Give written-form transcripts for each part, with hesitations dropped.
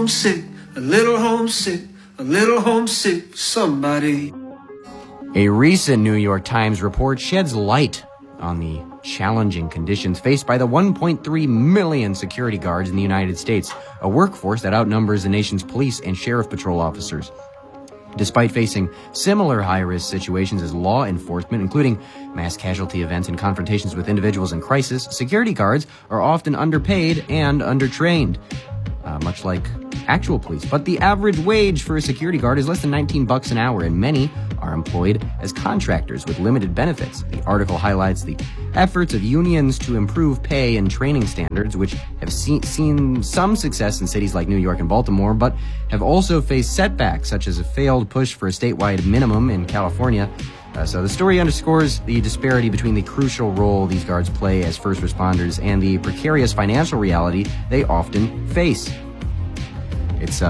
homesick, a little homesick, a little homesick for somebody. A recent New York Times report sheds light on the challenging conditions faced by the 1.3 million security guards in the United States, a workforce that outnumbers the nation's police and sheriff patrol officers. Despite facing similar high-risk situations as law enforcement, including mass casualty events and confrontations with individuals in crisis, security guards are often underpaid and undertrained, much like actual police. But the average wage for a security guard is less than $19 an hour, and many are employed as contractors with limited benefits. The article highlights the efforts of unions to improve pay and training standards, which have seen some success in cities like New York and Baltimore, but have also faced setbacks, such as a failed push for a statewide minimum in California. So the story underscores the disparity between the crucial role these guards play as first responders and the precarious financial reality they often face. It's,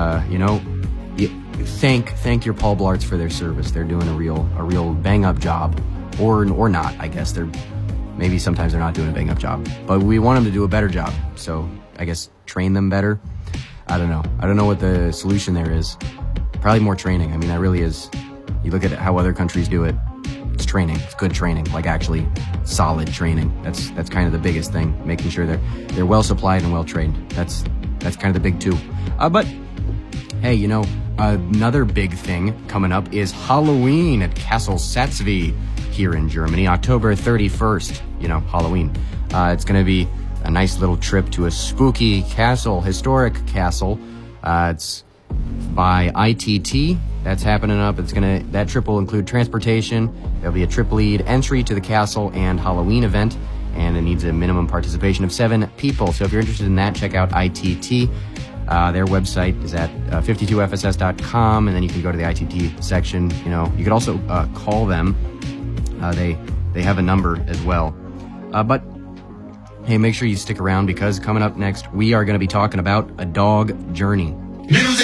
thank your Paul Blarts for their service. They're doing a real bang-up job. Or not, I guess. Maybe sometimes they're not doing a bang-up job. But we want them to do a better job. So, I guess, train them better. I don't know. I don't know what the solution there is. Probably more training. I mean, that really is. You look at how other countries do it. It's training. It's good training. Like, actually, solid training. That's kind of the biggest thing. Making sure they're well supplied and well trained. That's kind of the big two. But, hey, another big thing coming up is Halloween at Castle Satzwey here in Germany, October 31st, Halloween. It's going to be a nice little trip to a spooky castle, historic castle. It's by ITT. That's happening up. That trip will include transportation. There'll be a trip lead, entry to the castle, and Halloween event. And it needs a minimum participation of 7 people. So if you're interested in that, check out ITT. Their website is at 52fss.com, and then you can go to the ITT section. You could also call them. They have a number as well. But hey, make sure you stick around, because coming up next, we are going to be talking about A Dog Journey. Music.